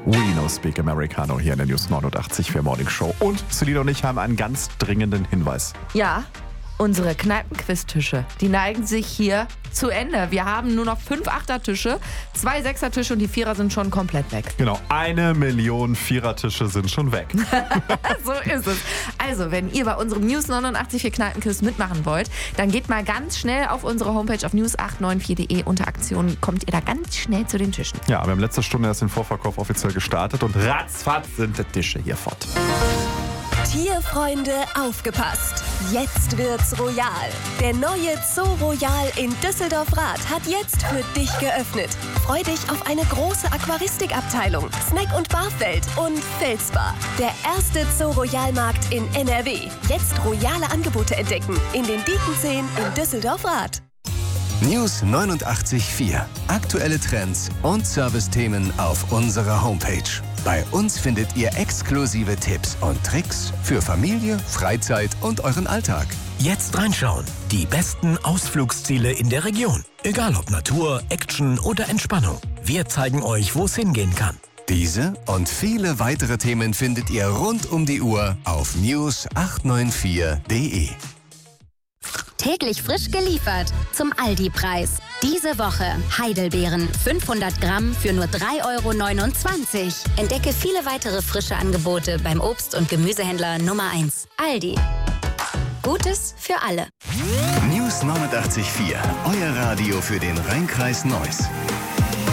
We No Speak Americano hier in der News 89 für Morning Show. Und Selina und ich haben einen ganz dringenden Hinweis. Ja, unsere Kneipenquiz-Tische, die neigen sich hier zu Ende. Wir haben nur noch 5 Achtertische, 2 Sechsertische und die Vierer sind schon komplett weg. Genau, 1 Million Vierertische sind schon weg. So ist es. Also, wenn ihr bei unserem News 89 für Kneipenquiz mitmachen wollt, dann geht mal ganz schnell auf unsere Homepage auf news894.de. Unter Aktion kommt ihr da ganz schnell zu den Tischen. Ja, wir haben letzte Stunde erst den Vorverkauf offiziell gestartet und ratzfatz sind die Tische hier fort. Tierfreunde, aufgepasst! Jetzt wird's royal. Der neue Zoo Royal in Düsseldorf-Rath hat jetzt für dich geöffnet. Freu dich auf eine große Aquaristikabteilung, Snack- und Barfeld und Felsbar. Der erste Zoo Royal-Markt in NRW. Jetzt royale Angebote entdecken in den Diekenzehen in Düsseldorf-Rath. News 89.4. Aktuelle Trends und Servicethemen auf unserer Homepage. Bei uns findet ihr exklusive Tipps und Tricks für Familie, Freizeit und euren Alltag. Jetzt reinschauen. Die besten Ausflugsziele in der Region. Egal ob Natur, Action oder Entspannung. Wir zeigen euch, wo es hingehen kann. Diese und viele weitere Themen findet ihr rund um die Uhr auf news894.de. Täglich frisch geliefert zum Aldi-Preis. Diese Woche Heidelbeeren 500 Gramm für nur 3,29 € Entdecke viele weitere frische Angebote beim Obst- und Gemüsehändler Nummer 1. Aldi. Gutes für alle. News 89.4. Euer Radio für den Rhein-Kreis Neuss.